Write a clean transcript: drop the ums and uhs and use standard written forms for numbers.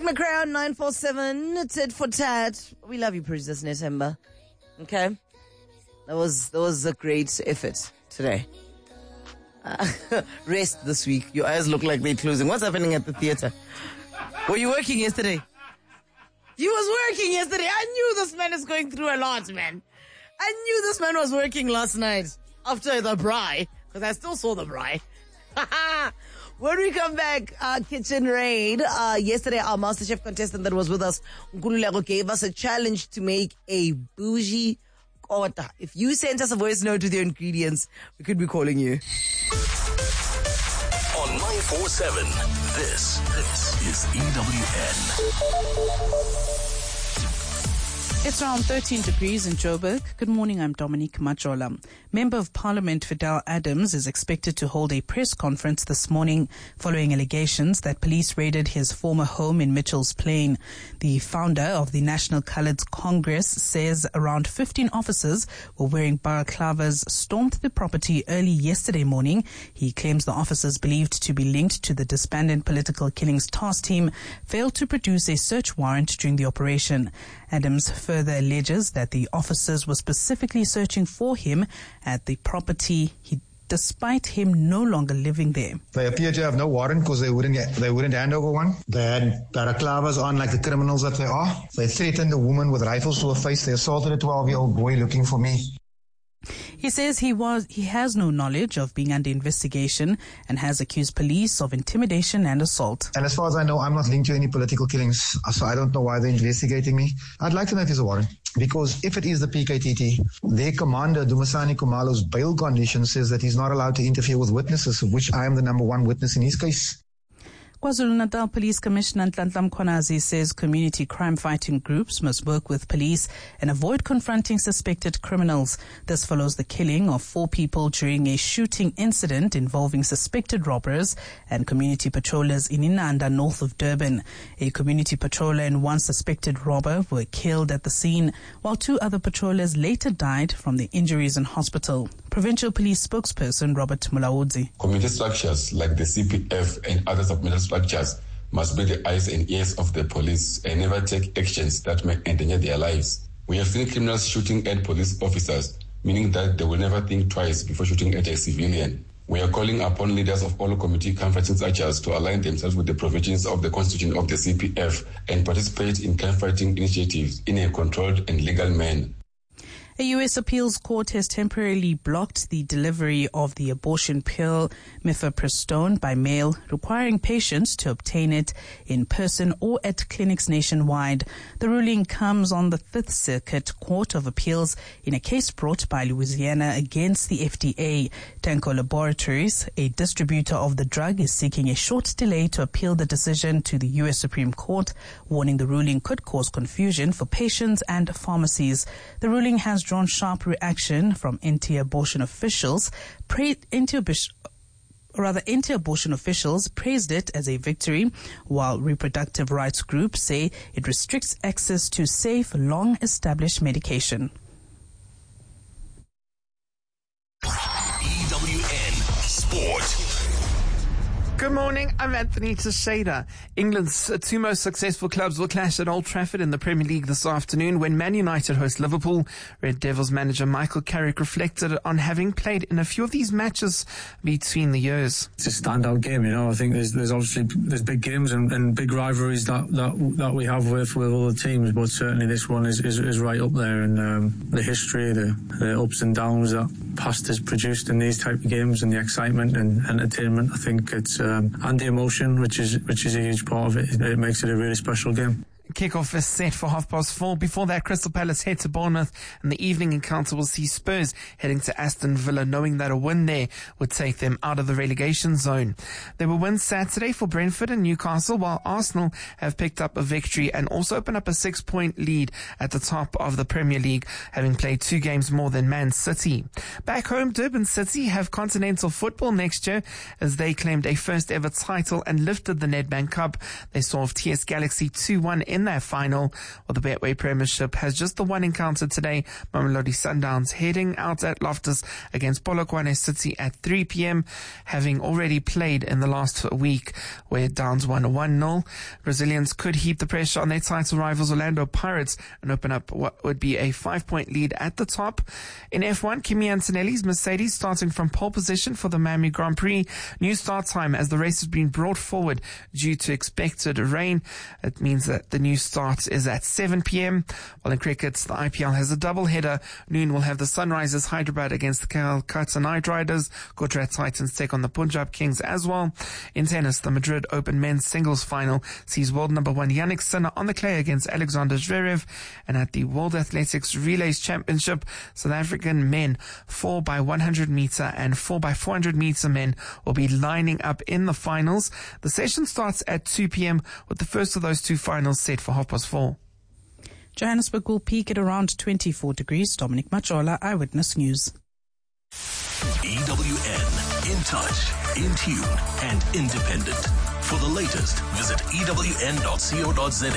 McCrown, 947, tit for tat. We love you, Princess Netemba. Okay? That was a great effort today. Rest this week. Your eyes look like they're closing. What's happening at the theater? Were you working yesterday? You was working yesterday. I knew this man is going through a lot, man. I knew this man was working last night after the braai, because I still saw the braai. When we come back, Kitchen Raid. Yesterday, our MasterChef contestant that was with us, Nkululeko, gave us a challenge to make a bougie kota. If you sent us a voice note with your ingredients, we could be calling you. On 947, this is EWN. It's around 13 degrees in Joburg. Good morning, I'm Dominique Majola. Member of Parliament Fidel Adams is expected to hold a press conference this morning following allegations that police raided his former home in Mitchell's Plain. The founder of the National Coloureds Congress says around 15 officers were wearing balaclavas stormed the property early yesterday morning. He claims the officers, believed to be linked to the disbanded Political Killings Task Team, failed to produce a search warrant during the operation. Adams further alleges that the officers were specifically searching for him at the property despite him no longer living there. They appear to have no warrant because they wouldn't hand over one. They had balaclavas on like the criminals that they are. They threatened a woman with rifles to her face. They assaulted a 12-year-old boy looking for me. He says he has no knowledge of being under investigation and has accused police of intimidation and assault. And as far as I know, I'm not linked to any political killings, so I don't know why they're investigating me. I'd like to know if there's a warrant, because if it is the PKTT, their commander, Dumisani Kumalo's bail condition says that he's not allowed to interfere with witnesses, of which I am the number one witness in his case. KwaZulu-Natal Police Commissioner Nhlanhla Mkhwanazi says community crime-fighting groups must work with police and avoid confronting suspected criminals. This follows the killing of 4 people during a shooting incident involving suspected robbers and community patrollers in Inanda, north of Durban. A community patroller and 1 suspected robber were killed at the scene, while 2 other patrollers later died from their injuries in hospital. Provincial Police spokesperson Robert Mulaudzi. Community structures like the CPF and other sub-military structures must be the eyes and ears of the police and never take actions that may endanger their lives. We have seen criminals shooting at police officers, meaning that they will never think twice before shooting at a civilian. We are calling upon leaders of all community crime-fighting structures to align themselves with the provisions of the Constitution of the CPF and participate in crime-fighting initiatives in a controlled and legal manner. A U.S. appeals court has temporarily blocked the delivery of the abortion pill mifepristone by mail, requiring patients to obtain it in person or at clinics nationwide. The ruling comes on the Fifth Circuit Court of Appeals in a case brought by Louisiana against the FDA. Tanko Laboratories, a distributor of the drug, is seeking a short delay to appeal the decision to the U.S. Supreme Court, warning the ruling could cause confusion for patients and pharmacies. The ruling has drawn sharp reaction from anti-abortion officials. Anti-abortion officials praised it as a victory, while reproductive rights groups say it restricts access to safe, long-established medication. EWN Sport. Good morning, I'm Anthony Teixeira. England's 2 most successful clubs will clash at Old Trafford in the Premier League this afternoon when Man United host Liverpool. Red Devils manager Michael Carrick reflected on having played in a few of these matches between the years. It's a standout game, you know. I think there's obviously big games and big rivalries that we have with other teams, but certainly this one is right up there, and the history, the ups and downs that past has produced in these type of games, and the excitement and entertainment. I think it's and the emotion, which is a huge part of it. It makes it a really special game. Kickoff is set for 4:30. Before that, Crystal Palace head to Bournemouth, and the evening encounter will see Spurs heading to Aston Villa, knowing that a win there would take them out of the relegation zone. There were wins Saturday for Brentford and Newcastle, while Arsenal have picked up a victory and also opened up a 6-point lead at the top of the Premier League, having played 2 games more than Man City. Back home, Durban City have continental football next year as they claimed a first ever title and lifted the Nedbank Cup. They solved TS Galaxy 2-1 in in that final. Well, the Betway Premiership has just the one encounter today. Mamelodi Sundowns heading out at Loftus against Polokwane City at 3 p.m, having already played in the last week where Downs won 1-0. Brazilians could heap the pressure on their title rivals Orlando Pirates and open up what would be a 5-point lead at the top. In F1, Kimi Antonelli's Mercedes starting from pole position for the Miami Grand Prix. New start time as the race has been brought forward due to expected rain. It means that the new start is at 7 p.m. While in cricket, the IPL has a double header. Noon will have the Sunrisers Hyderabad against the Calcutta Knight Riders. Gujarat Titans take on the Punjab Kings as well. In tennis, the Madrid Open men's singles final sees world number 1 Yannick Sinner on the clay against Alexander Zverev. And at the World Athletics Relays Championship, South African men 4x100 meter and 4x400 meter men will be lining up in the finals. The session starts at 2 p.m. with the first of those two finals set for 4:30. Johannesburg will peak at around 24 degrees. Dominic Machola, Eyewitness News. EWN, in touch, in tune, and independent. For the latest, visit ewn.co.za.